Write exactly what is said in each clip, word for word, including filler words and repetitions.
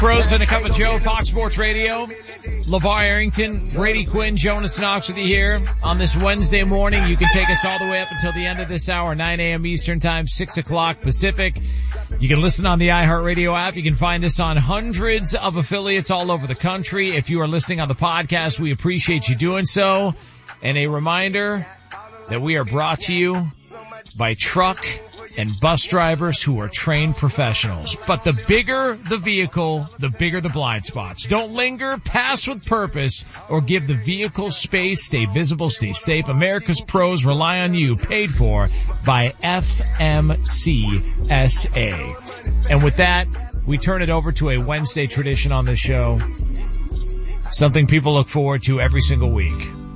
Pros and a Cup of Joe, Fox Sports Radio. LeVar Arrington, Brady Quinn, Jonas Knox with you here on this Wednesday morning. You can take us all the way up until the end of this hour, nine a.m. Eastern Time, six o'clock Pacific. You can listen on the iHeartRadio app. You can find us on hundreds of affiliates all over the country. If you are listening on the podcast, we appreciate you doing so. And a reminder that we are brought to you by Truck and bus drivers who are trained professionals. But the bigger the vehicle, the bigger the blind spots. Don't linger, pass with purpose, or give the vehicle space. Stay visible, stay safe. America's pros rely on you. Paid for by F M C S A. And with that, we turn it over to a Wednesday tradition on the show. Something people look forward to every single week.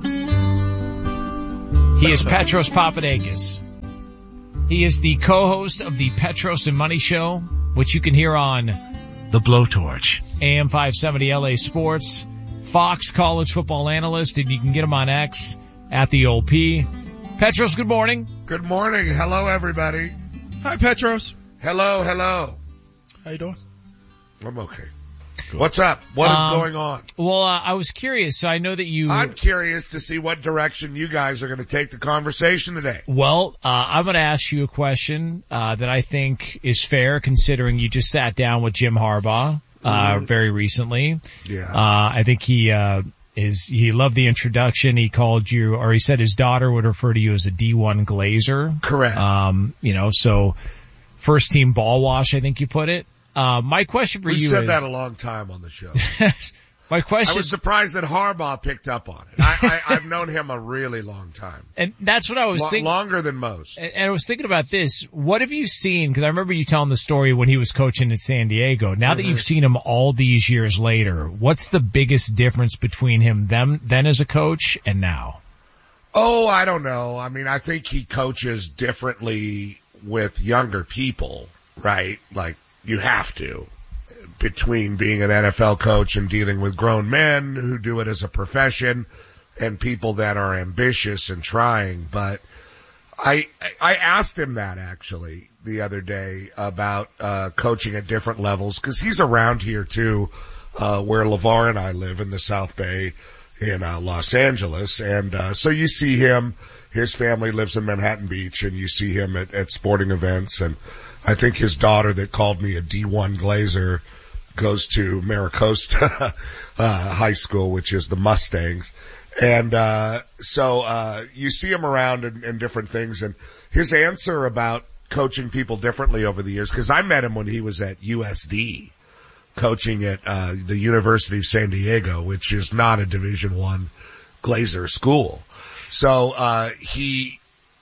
He is Petros Papadakis. He is the co-host of the Petros and Money Show, which you can hear on The Blowtorch, A M five seventy L A Sports, Fox college football analyst, and you can get him on X at the old P. Petros, good morning. Good morning. Hello, everybody. Hi, Petros. Hello, hello. How you doing? I'm okay. Good. What's up? What is um, going on? Well, uh, I was curious. So I know that you... I'm curious to see what direction you guys are going to take the conversation today. Well, uh, I'm going to ask you a question uh, that I think is fair, considering you just sat down with Jim Harbaugh uh, mm-hmm. very recently. Yeah. Uh, I think he uh, is. He loved the introduction. He called you, or he said his daughter would refer to you as a D one Glazer. Correct. Um, you know, so first team ball wash, I think you put it. Uh, my question for we you is... We said that a long time on the show. My question... I was surprised that Harbaugh picked up on it. I, I, I've known him a really long time. And that's what I was L- thinking. Longer than most. And, and I was thinking about this. What have you seen? Because I remember you telling the story when he was coaching in San Diego. Now mm-hmm. that you've seen him all these years later, what's the biggest difference between him then, then as a coach and now? Oh, I don't know. I mean, I think he coaches differently with younger people, right? Like, you have to, between being an N F L coach and dealing with grown men who do it as a profession and people that are ambitious and trying. But I, I asked him that actually the other day about, uh, coaching at different levels, cause he's around here too, uh, where LeVar and I live in the South Bay in, uh, Los Angeles. And, uh, so you see him, his family lives in Manhattan Beach, and you see him at, at sporting events. And I think his daughter that called me a D one Glazer goes to Maricosta uh, High School, which is the Mustangs. And uh so uh you see him around in, in different things. And his answer about coaching people differently over the years, because I met him when he was at U S D, coaching at uh the University of San Diego, which is not a Division One Glazer school. So uh he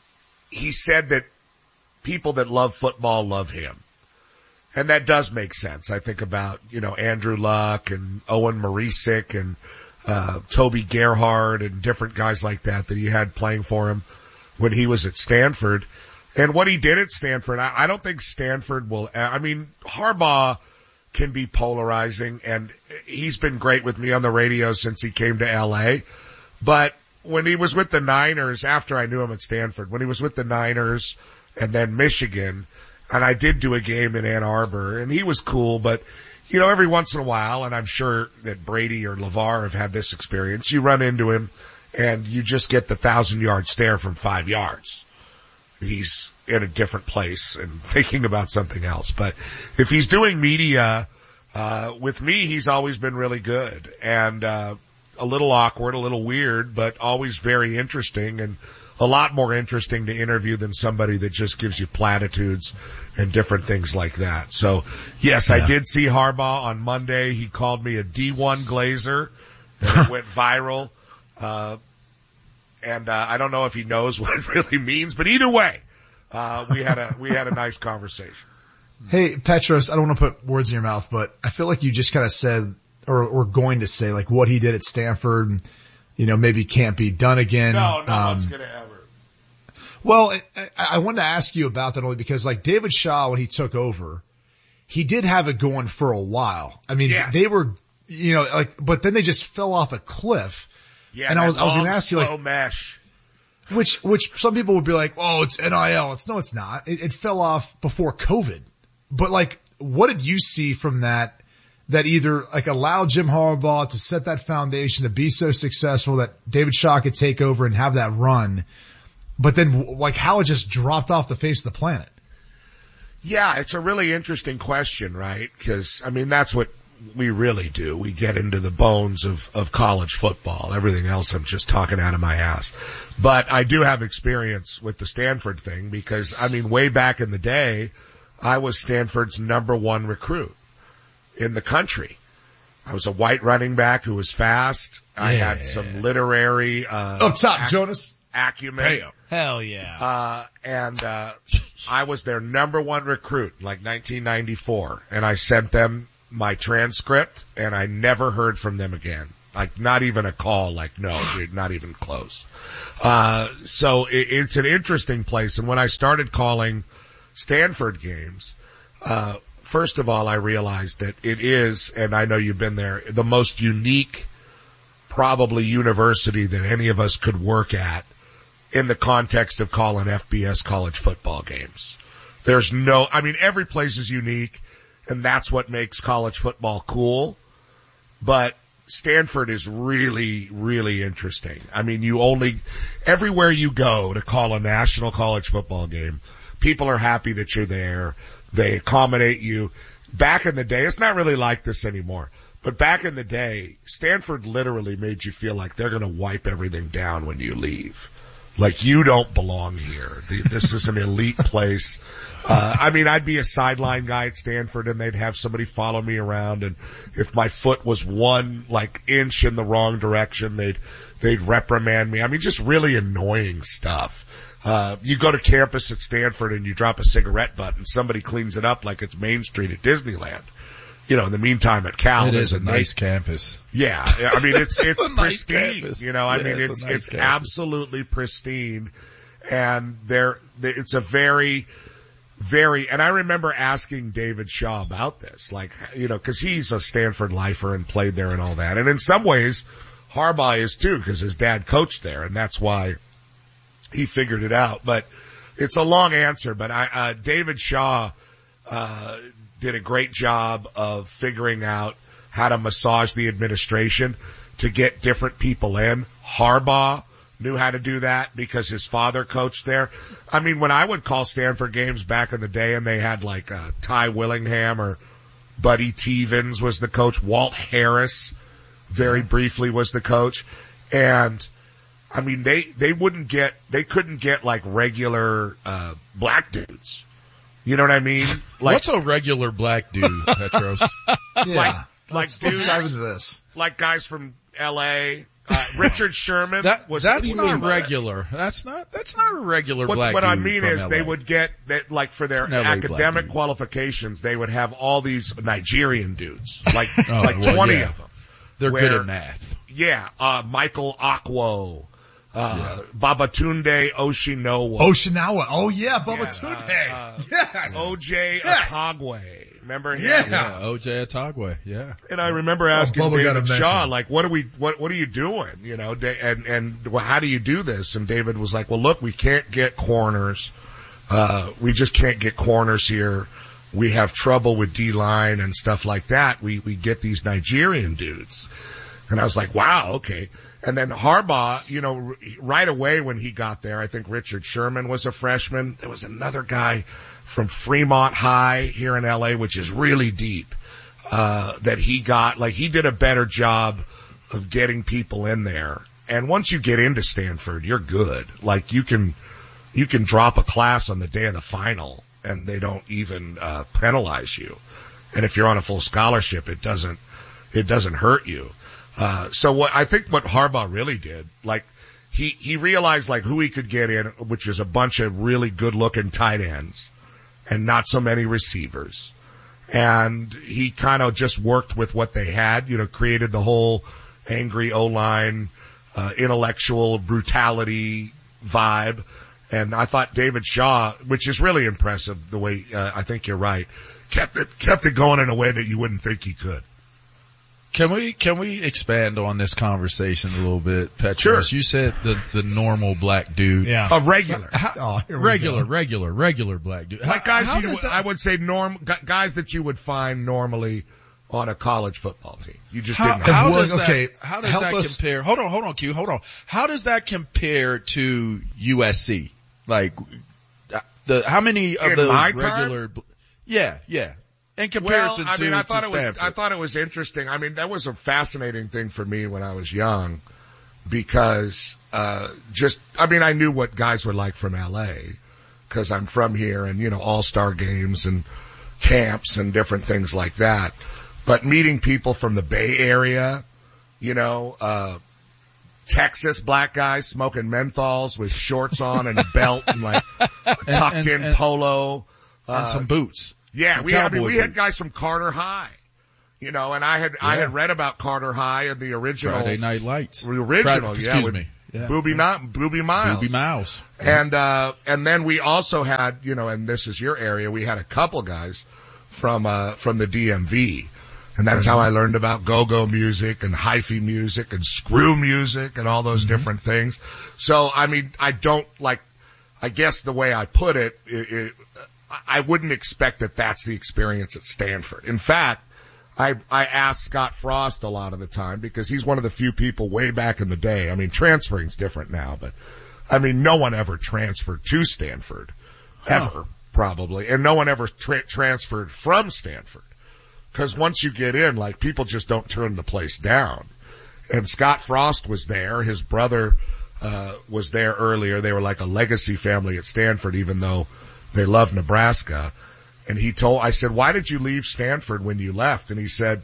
he said that people that love football love him. And that does make sense. I think about, you know, Andrew Luck and Owen Marisic and, uh, Toby Gerhard and different guys like that that he had playing for him when he was at Stanford. And what he did at Stanford, I, I don't think Stanford will, I mean, Harbaugh can be polarizing, and he's been great with me on the radio since he came to L A. But when he was with the Niners, after I knew him at Stanford, when he was with the Niners, and then Michigan, and I did do a game in Ann Arbor, and he was cool, but, you know, every once in a while, and I'm sure that Brady or LeVar have had this experience, you run into him, and you just get the thousand-yard stare from five yards. He's in a different place and thinking about something else. But if he's doing media, uh, with me, he's always been really good, and uh a little awkward, a little weird, but always very interesting, and a lot more interesting to interview than somebody that just gives you platitudes and different things like that. So, yes, yeah. I did see Harbaugh on Monday. He called me a D one Glazer, and it went viral. Uh, and uh, I don't know if he knows what it really means, but either way, uh, we had a we had a nice conversation. Hey, Petros, I don't want to put words in your mouth, but I feel like you just kind of said, or, or going to say, like what he did at Stanford, and, you know, maybe can't be done again. No, no um, one's going to ever. Well, I, I wanted to ask you about that only because, like, David Shaw, when he took over, he did have it going for a while. I mean, yes. they were, you know, like, but then they just fell off a cliff. Yeah, and I was, I was going to ask you, like, mesh. which, which some people would be like, oh, it's N I L. It's no, it's not. It, it fell off before COVID. But like, what did you see from that that either like allowed Jim Harbaugh to set that foundation to be so successful that David Shaw could take over and have that run, but then like how it just dropped off the face of the planet? Yeah, it's a really interesting question, right? Because, I mean, that's what we really do. We get into the bones of, of college football. Everything else I'm just talking out of my ass. But I do have experience with the Stanford thing because, I mean, way back in the day, I was Stanford's number one recruit in the country. I was a white running back who was fast. I yeah. had some literary, uh, up top, ac- Jonas. acumen. Hey, hell yeah. Uh, and, uh, I was their number one recruit, like nineteen ninety-four, and I sent them my transcript, and I never heard from them again. Like, not even a call, like, no, dude, not even close. Uh, so it, it's an interesting place, and when I started calling Stanford games, uh, first of all, I realized that it is, and I know you've been there, the most unique, probably university that any of us could work at in the context of calling F B S college football games. There's no, I mean, every place is unique, and that's what makes college football cool. But Stanford is really, really interesting. I mean, you only, everywhere you go to call a national college football game, people are happy that you're there. They accommodate you. Back in the day, it's not really like this anymore, but back in the day, Stanford literally made you feel like they're going to wipe everything down when you leave. Like, you don't belong here. This is an elite place. Uh, I mean, I'd be a sideline guy at Stanford and they'd have somebody follow me around, and if my foot was one, like, inch in the wrong direction, they'd, they'd reprimand me. I mean, just really annoying stuff. Uh, you go to campus at Stanford and you drop a cigarette butt and somebody cleans it up like it's Main Street at Disneyland. You know, in the meantime at Cal, it is a nice campus. Yeah, I mean, it's, it's, it's pristine. Nice you know, I yeah, mean, it's, it's, nice it's campus. absolutely pristine. And there, it's a very, very, and I remember asking David Shaw about this, like, you know, cause he's a Stanford lifer and played there and all that. And in some ways, Harbaugh is too, cause his dad coached there, and that's why he figured it out. But it's a long answer, but I, uh, David Shaw, uh, did a great job of figuring out how to massage the administration to get different people in. Harbaugh knew how to do that because his father coached there. I mean, when I would call Stanford games back in the day and they had like uh, Ty Willingham or Buddy Tevens was the coach, Walt Harris very briefly was the coach, and I mean, they, they wouldn't get, they couldn't get like regular uh black dudes. You know what I mean? Like, what's a regular black dude, Petros? Yeah. Like, like let's, dudes, let's dive into this. Like guys from L A. Uh, Richard Sherman that, was. That's not regular. That? That's not. That's not a regular what, black. What dude I mean is, L A. they would get that, like for their academic qualifications, they would have all these Nigerian dudes, like oh, like well, twenty yeah. of them. They're where, good at math. Yeah, uh, Michael Akwo. Uh, yeah. Babatunde Oshinowo. Oshinawa. Oh yeah, Babatunde. Yeah, uh, uh, yes. O J yes. Atogwe. Remember him? Yeah. yeah. O J Atogwe. Yeah. And I remember asking oh, David Shaw, like, what are we, what, what are you doing? You know, and, and well, how do you do this? And David was like, well, look, we can't get corners. Uh, we just can't get corners here. We have trouble with D-line and stuff like that. We, we get these Nigerian dudes. And I was like, wow, okay. And then Harbaugh, you know, right away when he got there, I think Richard Sherman was a freshman. There was another guy from Fremont High here in L A, which is really deep, uh, that he got, like, he did a better job of getting people in there. And once you get into Stanford, you're good. Like, you can, you can drop a class on the day of the final and they don't even, uh, penalize you. And if you're on a full scholarship, it doesn't, it doesn't hurt you. Uh, so what, I think what Harbaugh really did, like, he, he realized like who he could get in, which is a bunch of really good looking tight ends and not so many receivers. And he kind of just worked with what they had, you know, created the whole angry O-line, uh, intellectual brutality vibe. And I thought David Shaw, which is really impressive the way, uh, I think you're right, kept it, kept it going in a way that you wouldn't think he could. Can we, can we expand on this conversation a little bit, Petros? Sure. You said the, the normal black dude. Yeah. A regular. How, oh, regular, regular, regular black dude. Like how, guys, how you, I would say norm, guys that you would find normally on a college football team. You just how, didn't have how Well, does that, okay, how does help that us- compare? Hold on, hold on, Q, hold on. How does that compare to U S C? Like, the, how many of In the my regular, time? yeah, yeah. In comparison well, I mean, to, I thought to it was, Stanford. I thought it was interesting. I mean, that was a fascinating thing for me when I was young because, uh, just, I mean, I knew what guys were like from L A because I'm from here and, you know, all-star games and camps and different things like that. But meeting people from the Bay Area, you know, uh, Texas black guys smoking menthols with shorts on and a belt and like tucked and, in and, polo. And Uh, some boots. yeah, some we, I mean, cowboy we had boots. guys from Carter High, you know, and I had, I Yeah. had read about Carter High and the original. Friday Night Lights. The original, Friday, yeah, excuse with me. Yeah. Booby, not, Booby Miles. Booby Miles. And, uh, and then we also had, you know, and this is your area, we had a couple guys from, uh, from the D M V. And that's how I learned about go-go music and hyphy music and screw music and all those mm-hmm. different things. So, I mean, I don't like, I guess the way I put it, it, it, I wouldn't expect that that's the experience at Stanford. In fact, I, I ask Scott Frost a lot of the time because he's one of the few people way back in the day. I mean, transferring's different now, but I mean, no one ever transferred to Stanford. Ever, huh. probably. And no one ever tra- transferred from Stanford. Cause once you get in, like, people just don't turn the place down. And Scott Frost was there. His brother, uh, was there earlier. They were like a legacy family at Stanford, even though they love Nebraska. And he told, I said, why did you leave Stanford when you left? And he said,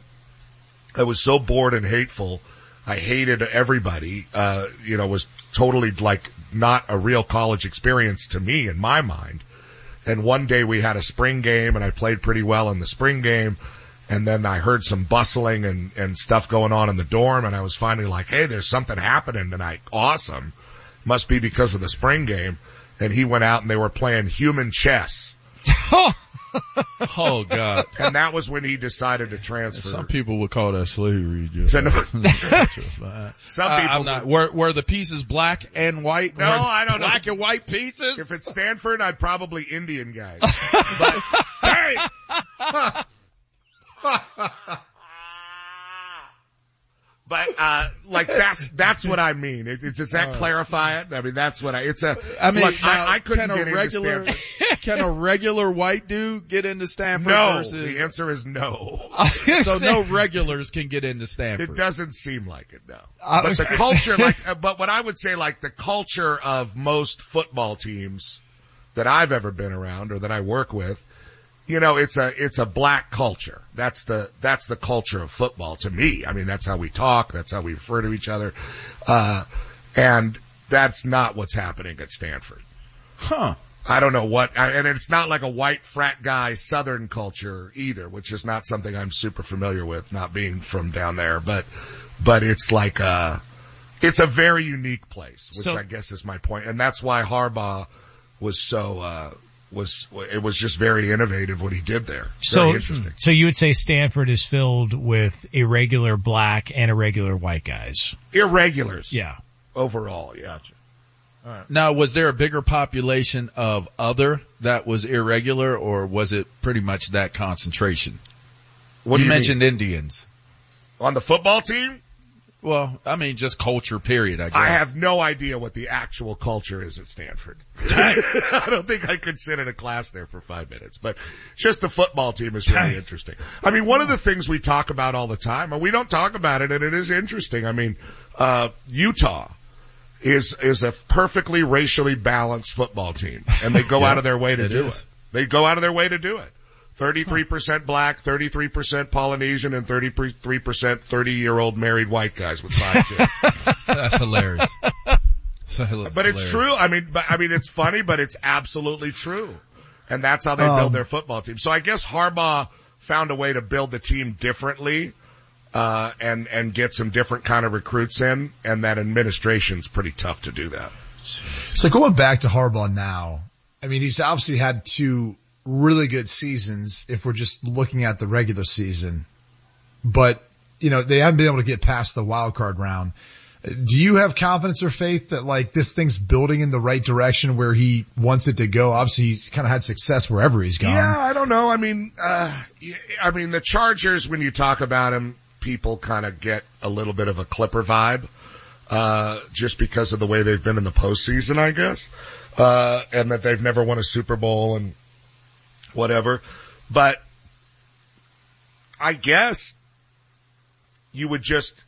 I was so bored and hateful. I hated everybody, uh, you know, was totally like not a real college experience to me in my mind. And one day we had a spring game and I played pretty well in the spring game. And then I heard some bustling and, and stuff going on in the dorm, and I was finally like, hey, there's something happening tonight. Awesome. Must be because of the spring game. And he went out and they were playing human chess. Oh, God. And that was when he decided to transfer. Some people would call that slavery. Just. So no, Some people. Uh, not, were, were the pieces black and white? No, I don't black know. Black and white pieces? If it's Stanford, I'd probably Indian guys. But, hey! But, uh, like that's, that's what I mean. It, it, does that uh, clarify it? I mean, that's what I, it's a, I mean, look, now, I, I couldn't can get a regular, into Stanford. Can a regular white dude get into Stanford no, versus? The answer is no. So no regulars can get into Stanford. It doesn't seem like it, no. But the culture, like, but what I would say, like the culture of most football teams that I've ever been around or that I work with, you know, it's a, it's a black culture. That's the, that's the culture of football to me. I mean, that's how we talk. That's how we refer to each other. Uh, and that's not what's happening at Stanford. Huh. I don't know what, and it's not like a white frat guy Southern culture either, which is not something I'm super familiar with, not being from down there, but, but it's like a, it's a very unique place, which so, I guess is my point. And that's why Harbaugh was so, uh, was, it was just very innovative what he did there. So, very interesting. So you would say Stanford is filled with irregular black and irregular white guys? Irregulars. Yeah. Overall, yeah. Gotcha. All right. Now, was there a bigger population of other that was irregular, or was it pretty much that concentration? What you, do you mentioned mean? Indians. On the football team? Well, I mean, just culture, period, I guess. I have no idea what the actual culture is at Stanford. I don't think I could sit in a class there for five minutes, but just the football team is really interesting. I mean, one of the things we talk about all the time, and we don't talk about it, and it is interesting. I mean, uh, Utah is, is a perfectly racially balanced football team, and they go yeah, out of their way to it do is. it. They go out of their way to do it. thirty-three percent black, thirty-three percent Polynesian, and thirty-three percent thirty-year-old married white guys with five kids. That's hilarious. So hilarious. But it's true. I mean, but, I mean, it's funny, but it's absolutely true. And that's how they um, build their football team. So I guess Harbaugh found a way to build the team differently, uh, and, and get some different kind of recruits in, and that administration's pretty tough to do that. So going back to Harbaugh now, I mean, he's obviously had two really good seasons if we're just looking at the regular season, but you know, they haven't been able to get past the wild card round. Do you have confidence or faith that like this thing's building in the right direction where he wants it to go? Obviously he's kind of had success wherever he's gone. Yeah, I don't know. I mean, uh, I mean the Chargers, when you talk about him, people kind of get a little bit of a Clipper vibe, uh, just because of the way they've been in the postseason, I guess, uh, and that they've never won a Super Bowl and whatever. But I guess you would just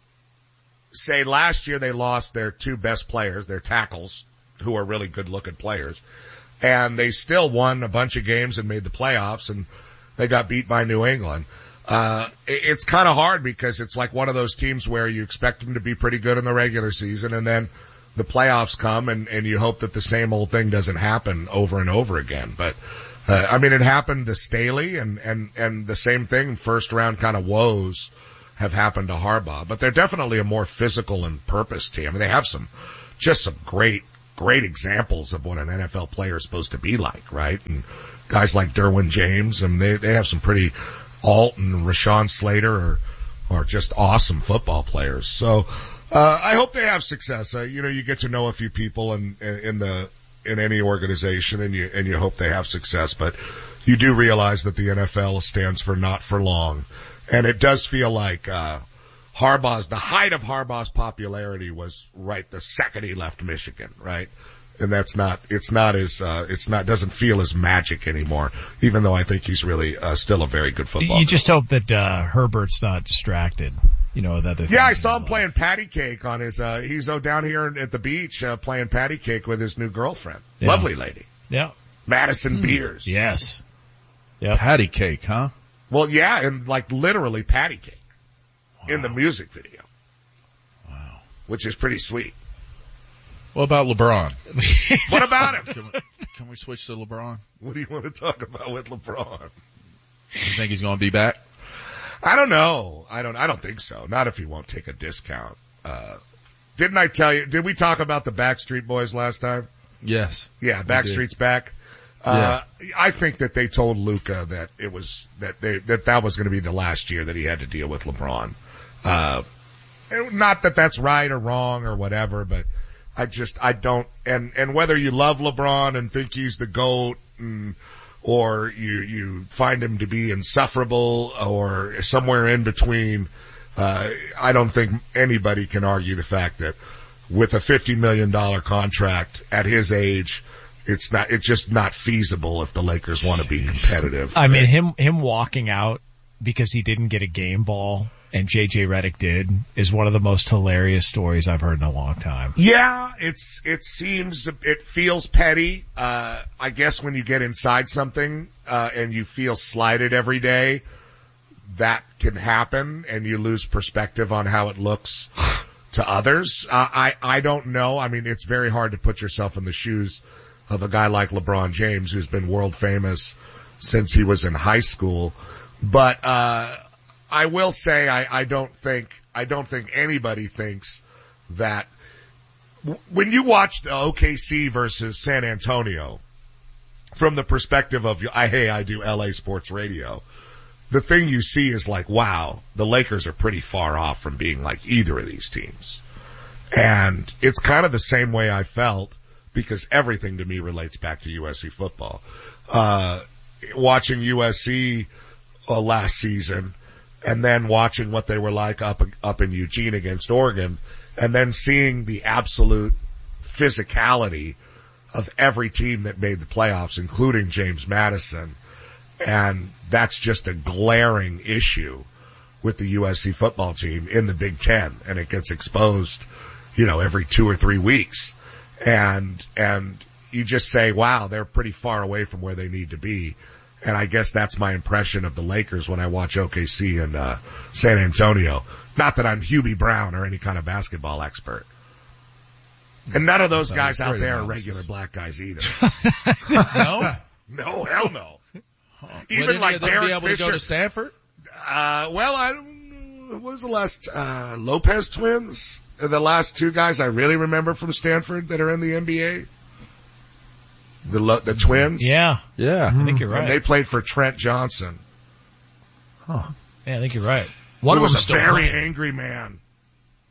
say last year they lost their two best players, their tackles, who are really good-looking players, and they still won a bunch of games and made the playoffs, and they got beat by New England. Uh, it's kind of hard because it's like one of those teams where you expect them to be pretty good in the regular season, and then the playoffs come, and, and you hope that the same old thing doesn't happen over and over again. But uh, I mean, it happened to Staley, and and and the same thing, first round kind of woes have happened to Harbaugh, but they're definitely a more physical and purpose team. I mean, they have some, just some great, great examples of what an N F L player is supposed to be like, right? And guys like Derwin James, I mean, they, they have some pretty, Alt and Rashawn Slater are, are just awesome football players. So, uh, I hope they have success. Uh, you know, you get to know a few people in, in the, in any organization and you, and you hope they have success, but you do realize that the N F L stands for not for long. And it does feel like, uh, Harbaugh's, the height of Harbaugh's popularity was right the second he left Michigan, right? And that's not, it's not as, uh, it's not, doesn't feel as magic anymore, even though I think he's really, uh, still a very good football You coach. just hope that, uh, Herbert's not distracted, you know, that other Yeah, I saw him playing patty cake on his, uh, he's oh, down here at the beach, uh, playing patty cake with his new girlfriend. Yeah. Lovely lady. Yeah. Madison hmm. Beers. Yes. Yeah. Patty cake, huh? Well, yeah, and like literally patty cake wow. in the music video. Wow. Which is pretty sweet. What about LeBron? What about him? Can we, can we switch to LeBron? What do you want to talk about with LeBron? You think he's going to be back? I don't know. I don't, I don't think so. Not if he won't take a discount. Uh, didn't I tell you, did we talk about the Backstreet Boys last time? Yes. Yeah, Backstreet's back. Uh, yeah. I think that they told Luka that it was, that they, that that was going to be the last year that he had to deal with LeBron. Uh, not that that's right or wrong or whatever, but I just, I don't, and, and whether you love LeBron and think he's the GOAT and, or you, you find him to be insufferable or somewhere in between, uh, I don't think anybody can argue the fact that with a fifty million dollars contract at his age, It's not, it's just not feasible if the Lakers want to be competitive. I mean, him, him walking out because he didn't get a game ball and J J Redick did is one of the most hilarious stories I've heard in a long time. Yeah, it's, it seems, it feels petty. Uh, I guess when you get inside something, uh, and you feel slighted every day, that can happen and you lose perspective on how it looks to others. Uh, I, I don't know. I mean, it's very hard to put yourself in the shoes of a guy like LeBron James, who's been world famous since he was in high school. But, uh, I will say I, I don't think, I don't think anybody thinks that w- when you watch the O K C versus San Antonio from the perspective of, I, hey, I do L A sports radio, the thing you see is like, wow, the Lakers are pretty far off from being like either of these teams. And it's kind of the same way I felt, because everything to me relates back to U S C football. Uh, watching U S C uh, last season and then watching what they were like up, up in Eugene against Oregon and then seeing the absolute physicality of every team that made the playoffs, including James Madison. And that's just a glaring issue with the U S C football team in the Big Ten. And it gets exposed, you know, every two or three weeks. And, and you just say, wow, they're pretty far away from where they need to be. And I guess that's my impression of the Lakers when I watch O K C and, uh, San Antonio. Not that I'm Hubie Brown or any kind of basketball expert. And none of those guys out there are regular black guys either. No? No, hell no. Huh. Even like Derek be able Fisher. To go to Stanford? Uh, well, I don't, what was the last, uh, Lopez twins? The last two guys I really remember from Stanford that are in the N B A. The, the twins? Yeah. Yeah. I think you're right. And they played for Trent Johnson. Huh. Yeah, I think you're right. One Who was a very playing. angry man.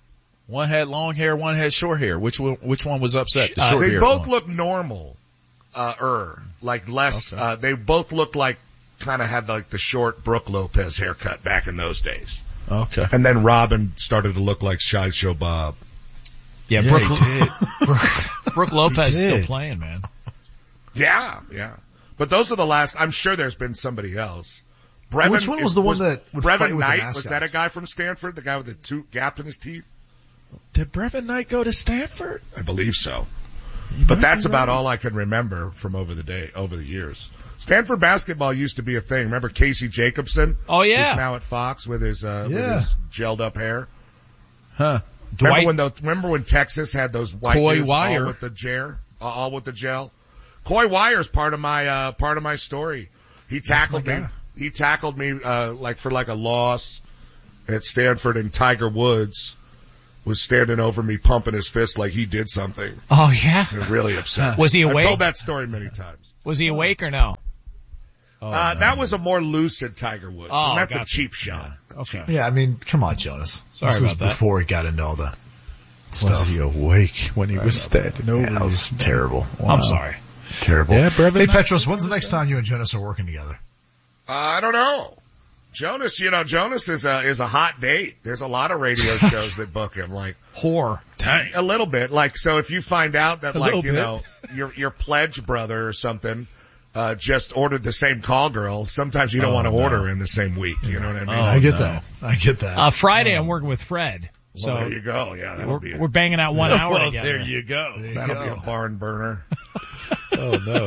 One had long hair, one had short hair. Which one, which one was upset? The uh, short they hair both one. look normal, uh, er, like less, Okay. uh, they both looked like, kind of had like the short Brooke Lopez haircut back in those days. Okay. And then Robin started to look like Sideshow Bob. Yeah, Yeah, Brooke, he did. Brooke, Brooke Lopez He still did. playing, man. Yeah, yeah. But those are the last, I'm sure there's been somebody else. Brevin, Which one was the one that would fight Brevin with the Knight, mascots? was that a guy from Stanford? The guy with the two gap in his teeth? Did Brevin Knight go to Stanford? I believe so. You But might that's be about right. all I can remember from over the day, over the years. Stanford basketball used to be a thing. Remember Casey Jacobson? Oh yeah. Who's now at Fox with his, uh, Yeah. with his gelled up hair. Huh. Remember Dwight- when those, remember when Texas had those white Coy dudes Wire. all with the gel, uh, all with the gel? Coy Wire's part of my, uh, part of my story. He tackled my me, guy. he tackled me, uh, like for like a loss at Stanford, and Tiger Woods was standing over me pumping his fist like he did something. Oh yeah. I'm really upset. Was he I've awake? told that story many times. Was he awake or no? Oh, Uh, no. that was a more lucid Tiger Woods. Oh, and that's a gotcha. cheap shot. Okay. Yeah, I mean, come on, Jonas. Sorry this was about that. before he got into all the stuff. Was he awake when he was standing over Yeah, that was you? terrible. Wow. I'm sorry. Terrible. Yeah, Brevin Hey, Knight- Petros, when's the next time you and Jonas are working together? Uh, I don't know. Jonas, you know, Jonas is a, is a hot date. There's a lot of radio shows that book him, like, Whore. Dang. a little bit. Like, so if you find out that, A like, little you bit. know, your, your pledge brother or something, uh, just ordered the same call girl, sometimes you don't Oh, want to no. order in the same week. You know what I mean? Oh, I get no. that. I get that. Uh, Friday I'm working with Fred. well, So there you go. Yeah, that'll we're, be, we're a, banging out one hour well, together. there you go. There you that'll go. be a barn burner. Oh no.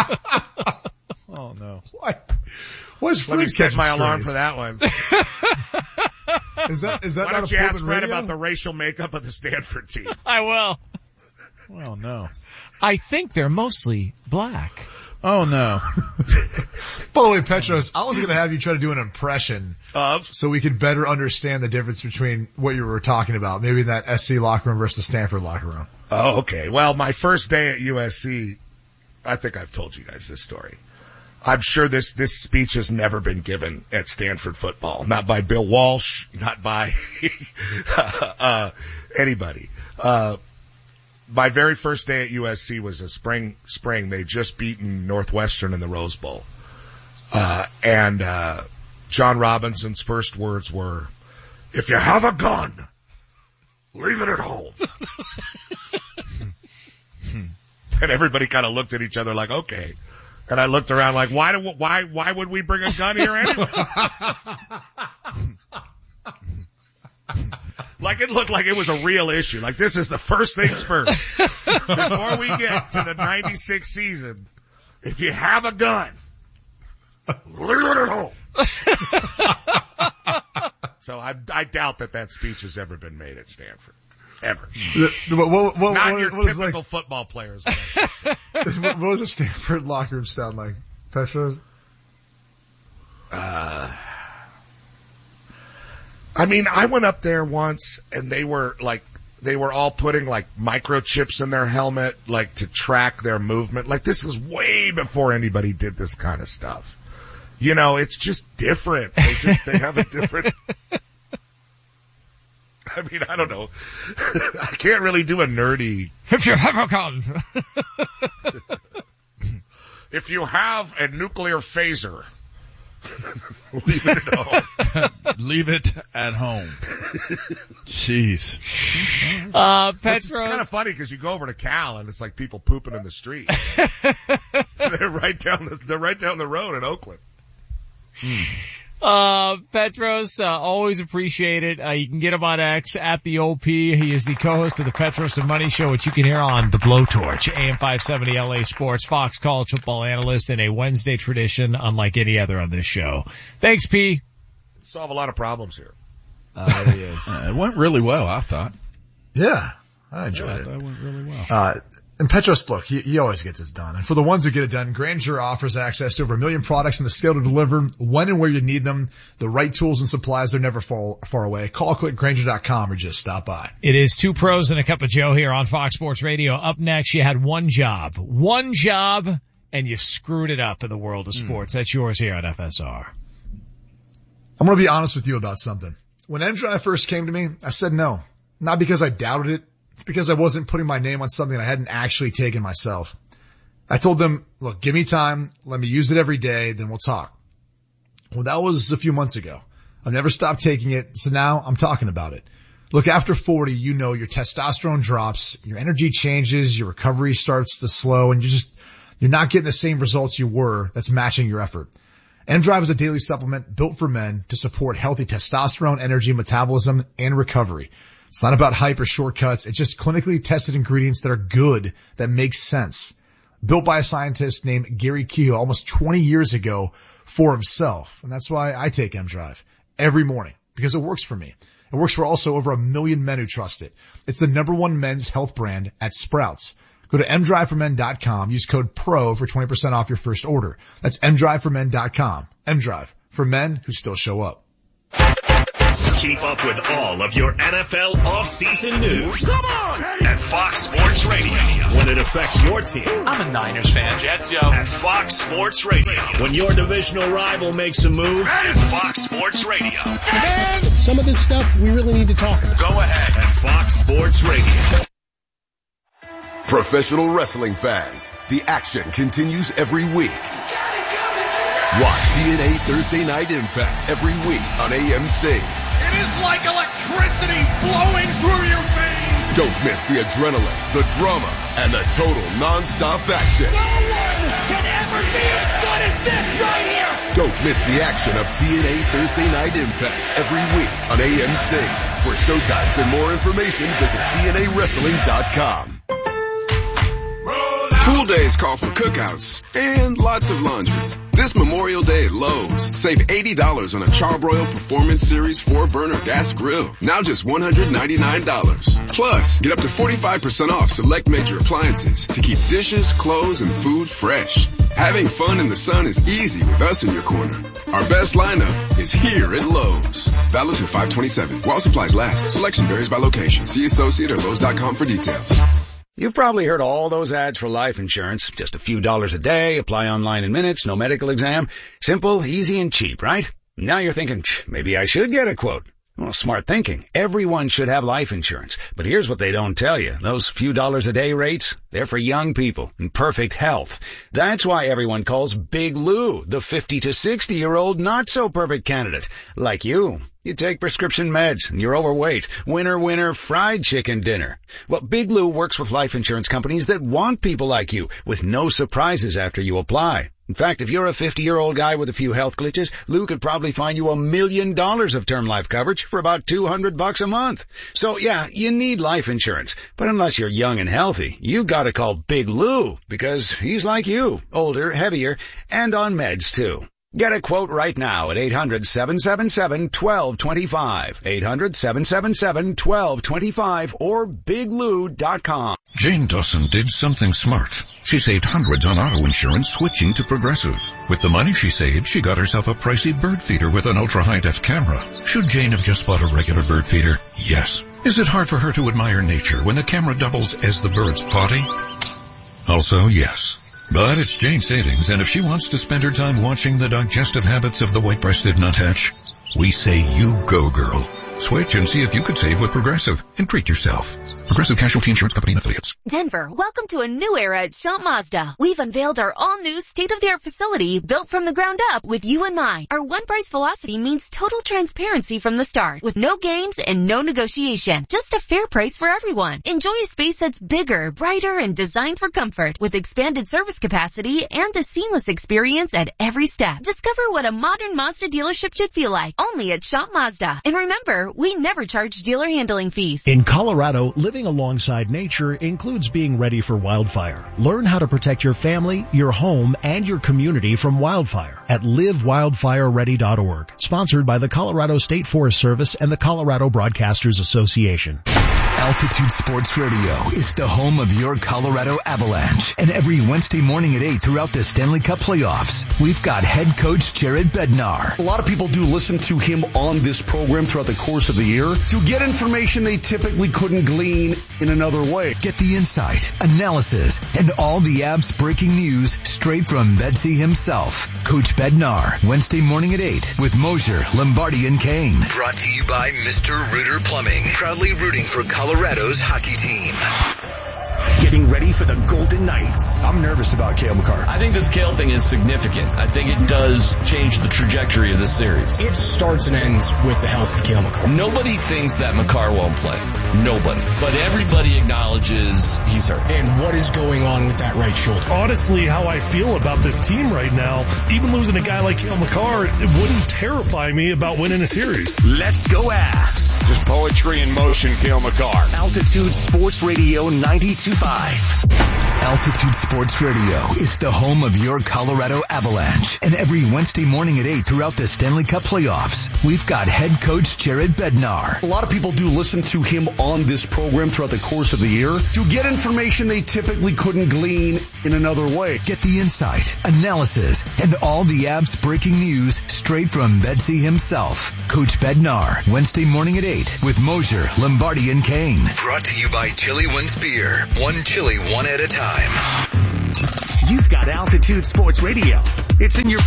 Oh no. What? What's Let me Fred set catching my alarm strays? for that one. Is that, is that Why not don't a you ask Portland Fred radio? about the racial makeup of the Stanford team? I will. Oh no. I think they're mostly black. Oh no. By the way, Petros, I was going to have you try to do an impression Of? so we could better understand the difference between what you were talking about, maybe that S C locker room versus Stanford locker room. Oh, okay. Well, my first day at U S C, I think I've told you guys this story. I'm sure this, this speech has never been given at Stanford football. Not by Bill Walsh, not by, uh, anybody. Uh, my very first day at U S C was a spring, spring. They'd just beaten Northwestern in the Rose Bowl. Uh, and, uh, John Robinson's first words were, if you have a gun, leave it at home. And everybody kind of looked at each other like, okay. And I looked around like, why do, why, why would we bring a gun here anyway? Like it looked like it was a real issue. Like this is the first things first. Before we get to the ninety-six season, if you have a gun, leave it at home. So I, I doubt that that speech has ever been made at Stanford. Ever. The- the- what, what, what, Not what, your what was typical like, football players. what I should say. what was a Stanford locker room sound like? Petros? Uh, I mean, I went up there once and they were like, they were all putting like microchips in their helmet, like to track their movement. Like this is way before anybody did this kind of stuff. You know, it's just different. They just, they have a different, I mean, I don't know. I can't really do a nerdy. If you have a gun. If you have a nuclear phaser, leave it at home. Leave it at home. Jeez. Uh, It's, it's kind Petros. of funny because you go over to Cal and it's like people pooping in the street. They're right down the, they're right down the road in Oakland. Uh, Petros, uh, always appreciate it. Uh, you can get him on X at the O P. He is the co-host of the Petros and Money Show, which you can hear on the Blowtorch, A M five seventy L A Sports, Fox college football analyst, and a Wednesday tradition unlike any other on this show. Thanks, P. Solve a lot of problems here. Uh, there he is. Uh, it went really well, I thought. Yeah, I Yeah, enjoyed I it. thought it went really well. Uh, and Petros, look, he, he always gets this done. And for the ones who get it done, Grainger offers access to over a million products and the scale to deliver when and where you need them. The right tools and supplies, they're never far, far away. Call, click Grainger dot com or just stop by. It is two pros and a cup of Joe here on Fox Sports Radio. Up next, you had one job. One job, and you screwed it up in the world of sports. That's yours here on F S R. I'm going to be honest with you about something. When M Drive first came to me, I said no. Not because I doubted it. It's because I wasn't putting my name on something I hadn't actually taken myself. I told them, look, give me time. Let me use it every day. Then we'll talk. Well, that was a few months ago. I've never stopped taking it. So now I'm talking about it. Look, after forty, you know your testosterone drops, your energy changes, your recovery starts to slow, and you're just, you're not getting the same results you were that's matching your effort. M-Drive is a daily supplement built for men to support healthy testosterone, energy, metabolism, and recovery. It's not about hype or shortcuts. It's just clinically tested ingredients that are good, that make sense. Built by a scientist named Gary Kehoe almost twenty years ago for himself. And that's why I take M-Drive every morning, because it works for me. It works for also over a million men who trust it. It's the number one men's health brand at Sprouts. Go to m drive for men dot com. Use code PRO for twenty percent off your first order. That's m drive for men dot com. M-Drive, for men who still show up. Keep up with all of your N F L off-season news. Come on! At Fox Sports Radio. When it affects your team. I'm a Niners fan. Jets, yo. At Fox Sports Radio. When your divisional rival makes a move. At Fox Sports Radio. And some of this stuff we really need to talk about. Go ahead. At Fox Sports Radio. Professional wrestling fans, the action continues every week. Watch T N A Thursday Night Impact every week on A M C. It is like electricity flowing through your veins. Don't miss the adrenaline, the drama, and the total non-stop action. No one can ever be as good as this right here. Don't miss the action of T N A Thursday Night Impact every week on A M C. For showtimes and more information, visit T N A wrestling dot com. Pool days call for cookouts and lots of laundry. This Memorial Day at Lowe's, save eighty dollars on a Charbroil Performance Series four burner gas grill. Now just one hundred ninety-nine dollars. Plus, get up to forty-five percent off select major appliances to keep dishes, clothes, and food fresh. Having fun in the sun is easy with us in your corner. Our best lineup is here at Lowe's. Valid through five twenty-seven. While supplies last. Selection varies by location. See associate or Lowe's dot com for details. You've probably heard all those ads for life insurance. Just a few dollars a day, apply online in minutes, no medical exam. Simple, easy, and cheap, right? Now you're thinking, maybe I should get a quote. Well, smart thinking. Everyone should have life insurance. But here's what they don't tell you. Those few dollars a day rates, they're for young people in perfect health. That's why everyone calls Big Lou the fifty to sixty year old not so perfect candidate. Like you. You take prescription meds and you're overweight. Winner, winner, fried chicken dinner. Well, Big Lou works with life insurance companies that want people like you with no surprises after you apply. In fact, if you're a fifty-year-old guy with a few health glitches, Lou could probably find you a million dollars of term life coverage for about two hundred bucks a month. So yeah, you need life insurance. But unless you're young and healthy, you gotta call Big Lou because he's like you, older, heavier, and on meds too. Get a quote right now at eight hundred, seven seven seven, one two two five. eight hundred, seven seven seven, one two two five or big lou dot com. Jane Dawson did something smart. She saved hundreds on auto insurance switching to Progressive. With the money she saved, she got herself a pricey bird feeder with an ultra-high-def camera. Should Jane have just bought a regular bird feeder? Yes. Is it hard for her to admire nature when the camera doubles as the bird's potty? Also, yes. But it's Jane's savings, and if she wants to spend her time watching the digestive habits of the white-breasted nuthatch, we say you go, girl. Switch and see if you could save with Progressive and treat yourself. Progressive Casualty Insurance Company and Affiliates. Denver, welcome to a new era at Shop Mazda. We've unveiled our all-new state-of-the-art facility built from the ground up with you in mind. Our one-price philosophy means total transparency from the start, with no games and no negotiation. Just a fair price for everyone. Enjoy a space that's bigger, brighter, and designed for comfort, with expanded service capacity and a seamless experience at every step. Discover what a modern Mazda dealership should feel like, only at Shop Mazda. And remember, we never charge dealer handling fees. In Colorado, living alongside nature includes being ready for wildfire. Learn how to protect your family, your home, and your community from wildfire at live wildfire ready dot org. Sponsored by the Colorado State Forest Service and the Colorado Broadcasters Association. Altitude Sports Radio is the home of your Colorado Avalanche. And every Wednesday morning at eight throughout the Stanley Cup playoffs, we've got head coach Jared Bednar. A lot of people do listen to him on this program throughout the course of the year to get information they typically couldn't glean in another way. Get the insight, analysis, and all the Abs breaking news straight from Bedsy himself. Coach Bednar, Wednesday morning at eight with Mosier, Lombardi, and Kane. Brought to you by Mister Rooter Plumbing, proudly rooting for Colorado's hockey team. Getting ready for the Golden Knights. I'm nervous about Cale Makar. I think this Cale thing is significant. I think it does change the trajectory of this series. It starts and ends with the health of Cale Makar. Nobody thinks that Makar won't play. Nobody. But everybody acknowledges he's hurt. And what is going on with that right shoulder? Honestly, how I feel about this team right now, even losing a guy like Cale Makar, it wouldn't terrify me about winning a series. Let's go Avs. Just poetry in motion, Cale Makar. Altitude Sports Radio ninety-two point five. Altitude Sports Radio is the home of your Colorado Avalanche. And every Wednesday morning at eight throughout the Stanley Cup playoffs, we've got head coach Jared Bednar. A lot of people do listen to him on this program throughout the course of the year to get information they typically couldn't glean in another way. Get the insight, analysis, and all the Abs breaking news straight from Bedsy himself. Coach Bednar, Wednesday morning at eight with Mosier, Lombardi, and Kane. Brought to you by Chili Wins Beer. One chili, one at a time. You've got Altitude Sports Radio. It's in your